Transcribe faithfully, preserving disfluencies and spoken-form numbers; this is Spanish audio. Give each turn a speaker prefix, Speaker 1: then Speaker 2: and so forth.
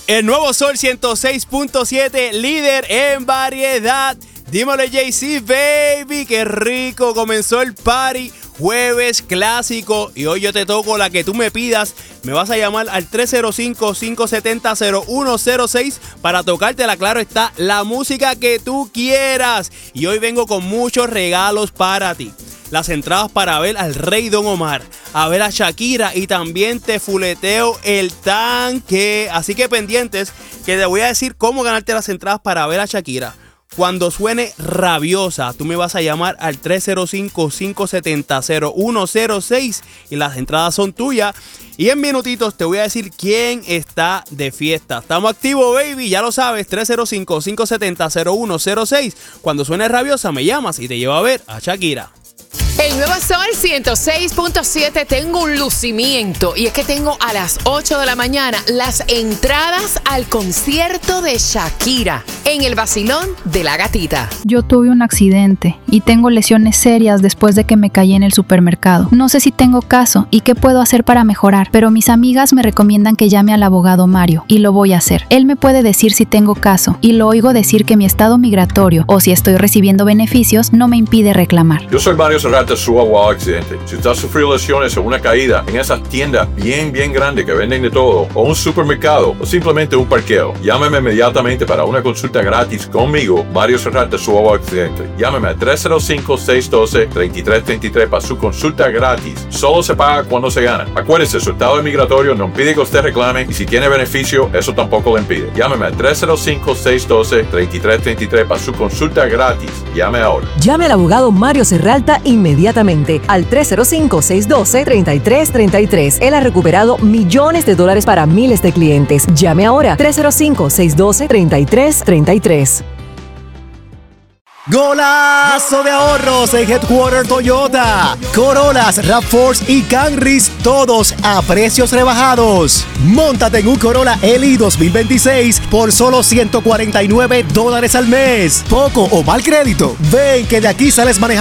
Speaker 1: El nuevo Sol ciento seis punto siete, líder en variedad. Dímelo, Jay-Z, baby, qué rico. Comenzó el party, jueves clásico. Y hoy yo te toco la que tú me pidas. Me vas a llamar al tres cero cinco, cinco siete cero, cero uno cero seis para tocártela. Claro está, la música que tú quieras. Y hoy vengo con muchos regalos para ti. Las entradas para ver al Rey Don Omar, a ver a Shakira y también te fuleteo el tanque. Así que pendientes, que te voy a decir cómo ganarte las entradas para ver a Shakira. Cuando suene Rabiosa, tú me vas a llamar al tres cero cinco, cinco siete cero, cero uno cero seis y las entradas son tuyas. Y en minutitos te voy a decir quién está de fiesta. Estamos activos, baby, ya lo sabes, tres cero cinco, cinco siete cero, cero uno cero seis. Cuando suene Rabiosa me llamas y te llevo a ver a Shakira.
Speaker 2: El nuevo Sol ciento seis punto siete, tengo un lucimiento y es que tengo a las ocho de la mañana las entradas al concierto de Shakira en el vacilón de la gatita.
Speaker 3: Yo tuve un accidente y tengo lesiones serias después de que me caí en el supermercado. No sé si tengo caso y qué puedo hacer para mejorar, pero mis amigas me recomiendan que llame al abogado Mario y lo voy a hacer. Él me puede decir si tengo caso y lo oigo decir que mi estado migratorio o si estoy recibiendo beneficios no me impide reclamar.
Speaker 4: Yo soy Mario Serrata, su abogado accidente. Si usted ha sufrido lesiones o una caída en esas tiendas bien, bien grandes que venden de todo, o un supermercado, o simplemente un parqueo, llámeme inmediatamente para una consulta gratis conmigo, Mario Serrata, su abogado accidente. Llámeme al tres cero cinco, seis uno dos, tres tres tres tres para su consulta gratis. Solo se paga cuando se gana. Acuérdese, su estado migratorio no impide que usted reclame y si tiene beneficio, eso tampoco le impide. Llámeme al tres cero cinco, seis uno dos, tres tres tres tres para su consulta gratis. Llame ahora.
Speaker 5: Llame al abogado Mario Serralta inmediatamente al tres cero cinco, seis uno dos, tres tres tres tres. Él ha recuperado millones de dólares para miles de clientes. Llame ahora tres cero cinco, seis uno dos, tres tres tres tres.
Speaker 6: ¡Golazo de ahorros en Headquarter Toyota! Corollas, RAV cuatro y Camrys, todos a precios rebajados. Móntate en un Corolla L I dos mil veintiséis por solo ciento cuarenta y nueve dólares al mes. Poco o mal crédito. Ven que de aquí sales manejando